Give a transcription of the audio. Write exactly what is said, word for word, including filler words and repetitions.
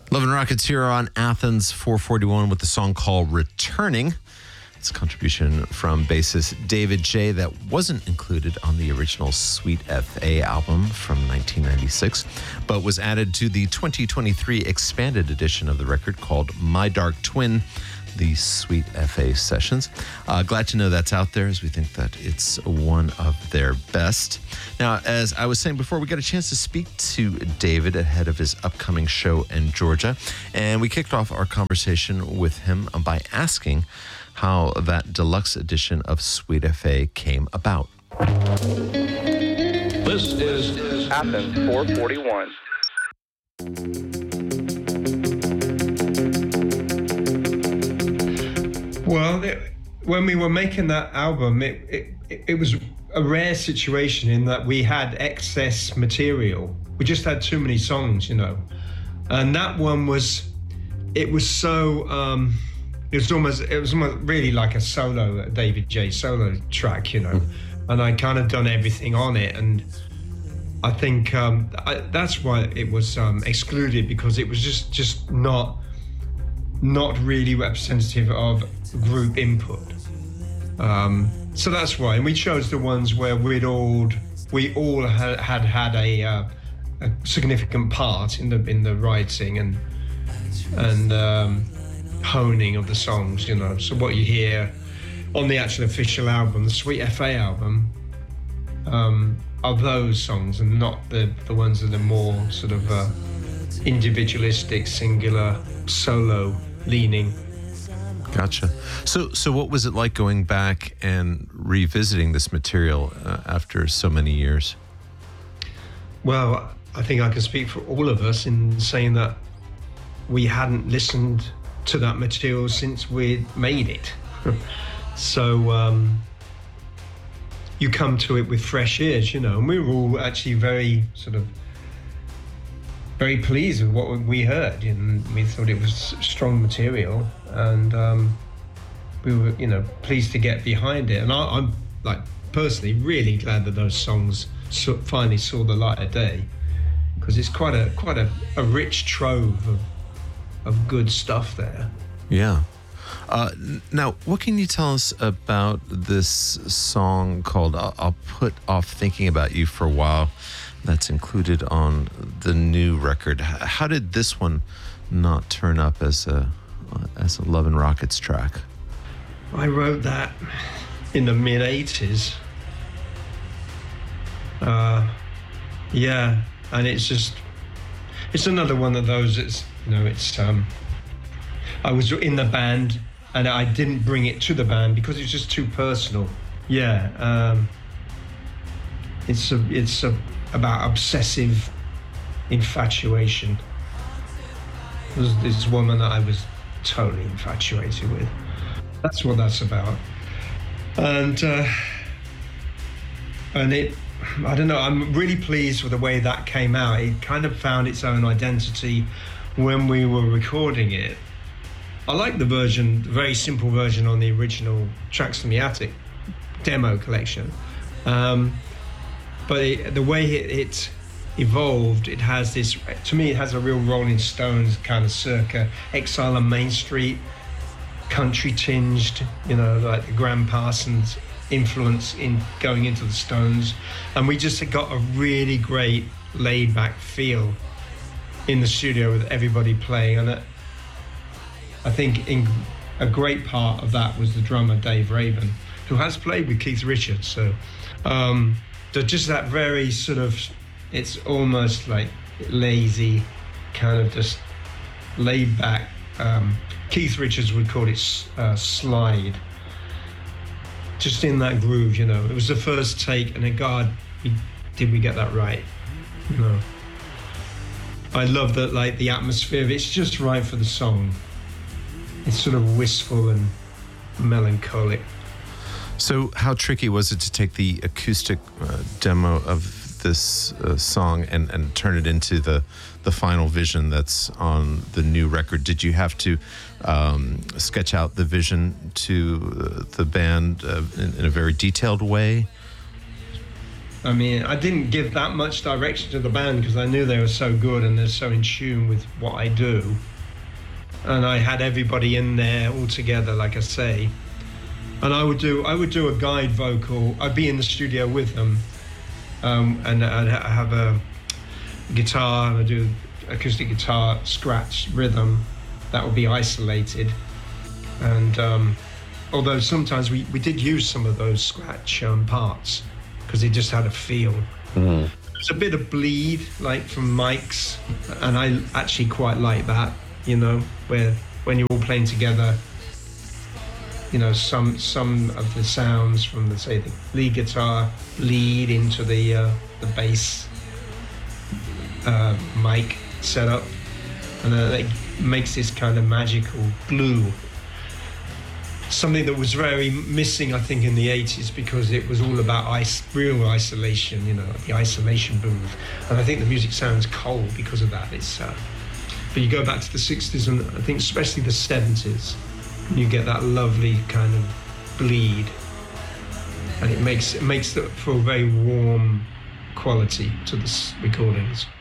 Love and Rockets here on Athens four forty-one with the song called Returning. It's a contribution from bassist David J. that wasn't included on the original Sweet F A album from nineteen ninety-six, but was added to the twenty twenty-three expanded edition of the record called My Dark Twin, the Sweet F A Sessions. Uh, glad to know that's out there, as we think that it's one of their best. Now, as I was saying before, we got a chance to speak to David ahead of his upcoming show in Georgia, and we kicked off our conversation with him by asking how that deluxe edition of Sweet F A came about. This is Athens four forty-one. Well, it, when we were making that album, it, it it was a rare situation in that we had excess material. We just had too many songs, you know. And that one was, it was so, um, it was almost, it was almost really like a solo, a David J solo track, you know. And I kind of done everything on it. And I think um, I, that's why it was um, excluded, because it was just, just not, not really representative of group input. Um, so that's why, and we chose the ones where we'd all, we all had had, had a, uh, a significant part in the in the writing and and um, honing of the songs, you know. So what you hear on the actual official album, the Sweet F A album, um, are those songs, and not the the ones that are more sort of uh, individualistic, singular, solo leaning. Gotcha. So, so what was it like going back and revisiting this material uh, after so many years? Well, I think I can speak for all of us in saying that we hadn't listened to that material since we'd made it. So um, you come to it with fresh ears, you know, and we were all actually very sort of very pleased with what we heard, and we thought it was strong material, and um, we were, you know, pleased to get behind it. And I, I'm like personally really glad that those songs so, finally saw the light of day, because it's quite a quite a, a rich trove of of good stuff there. Yeah. Uh, now, what can you tell us about this song called I'll, I'll Put Off Thinking About You for a While, that's included on the new record? How did this one not turn up as a as a Love and Rockets track? I wrote that in the mid eighties. Uh, yeah, and it's just, it's another one of those, it's, you know, it's, um, I was in the band and I didn't bring it to the band because it's just too personal. Yeah, um, it's a, it's a, about obsessive infatuation. There's this woman that I was totally infatuated with. That's what that's about. And uh, and it, I don't know, I'm really pleased with the way that came out. It kind of found its own identity when we were recording it. I like the version, the very simple version on the original Tracks from the Attic demo collection. Um, but it, the way it, it evolved, it has this, to me, it has a real Rolling Stones kind of circa Exile on Main Street, country tinged, you know, like the Graham Parsons influence in going into the Stones. And we just got a really great laid back feel in the studio with everybody playing. And it, I think in, a great part of that was the drummer, Dave Rabin, who has played with Keith Richards. So um, just that very sort of, it's almost like lazy, kind of just laid back. Um, Keith Richards would call it uh, slide. Just in that groove, you know. It was the first take, and then, God, we, did we get that right? You know. I love that, like, the atmosphere. It's just right for the song. It's sort of wistful and melancholic. So, how tricky was it to take the acoustic uh, demo of this uh, song and, and turn it into the the final vision that's on the new record? Did you have to um, sketch out the vision to uh, the band uh, in, in a very detailed way? I mean, I didn't give that much direction to the band because I knew they were so good and they're so in tune with what I do. And I had everybody in there all together, like I say. And I would do I would do a guide vocal. I'd be in the studio with them, um, and I'd ha- have a guitar. I'd do acoustic guitar, scratch, rhythm. That would be isolated. And um, although sometimes we, we did use some of those scratch um, parts, because it just had a feel. Mm-hmm. There's a bit of bleed, like from mics, and I actually quite like that, you know, where when you're all playing together, you know, some some of the sounds from the, say, the lead guitar bleed into the uh, the bass uh, mic setup, and then it makes this kind of magical glue. Something that was very missing, I think, in the eighties, because it was all about ice, real isolation, you know, the isolation booth. And I think the music sounds cold because of that. It's, uh, but you go back to the sixties and I think especially the seventies, you get that lovely kind of bleed, and it makes it makes it for a very warm quality to the recordings.